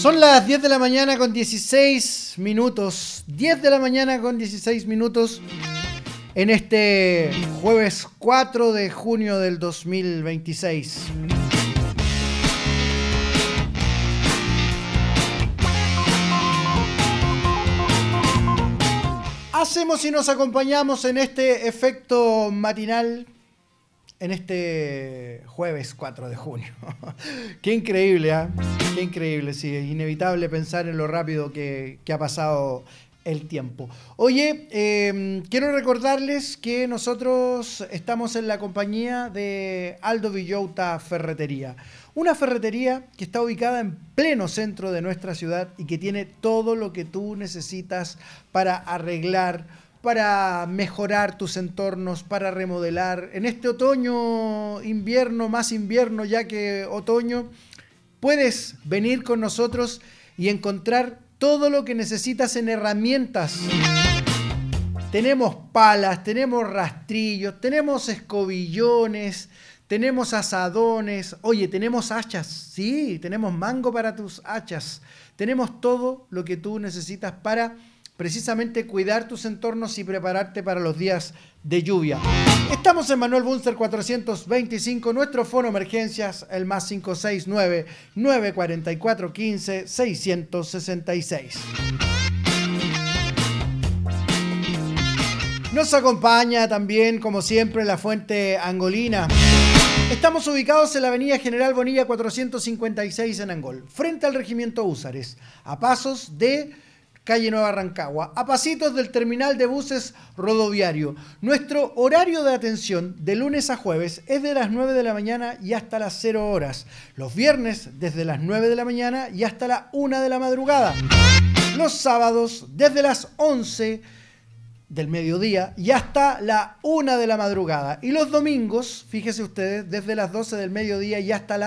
Son las 10 de la mañana con 16 minutos. 10 de la mañana con 16 minutos en este jueves 4 de junio del 2026. Hacemos y nos acompañamos en este efecto matinal en este jueves 4 de junio. Qué increíble, ¿eh? Qué increíble, sí, es inevitable pensar en lo rápido que ha pasado el tiempo. Oye, quiero recordarles que nosotros estamos en la compañía de Aldo Villota Ferretería. Una ferretería que está ubicada en pleno centro de nuestra ciudad y que tiene todo lo que tú necesitas para arreglar, para mejorar tus entornos, para remodelar. En este otoño, invierno, más invierno ya que otoño, puedes venir con nosotros y encontrar todo lo que necesitas en herramientas. Tenemos palas, tenemos rastrillos, tenemos escobillones, tenemos asadones, oye, tenemos hachas, sí, tenemos mango para tus hachas. Tenemos todo lo que tú necesitas para precisamente cuidar tus entornos y prepararte para los días de lluvia. Estamos en Manuel Bunster 425, nuestro fono emergencias, el más 569-944-15-666. Nos acompaña también, como siempre, la Fuente Angolina. Estamos ubicados en la avenida General Bonilla 456 en Angol, frente al Regimiento Húsares, a pasos de calle Nueva Rancagua, a pasitos del terminal de buses rodoviario. Nuestro horario de atención de lunes a jueves es de las 9 de la mañana y hasta las 0 horas. Los viernes desde las 9 de la mañana y hasta la 1 de la madrugada. Los sábados desde las 11 del mediodía y hasta la 1 de la madrugada. Y los domingos, fíjese ustedes, desde las 12 del mediodía y hasta las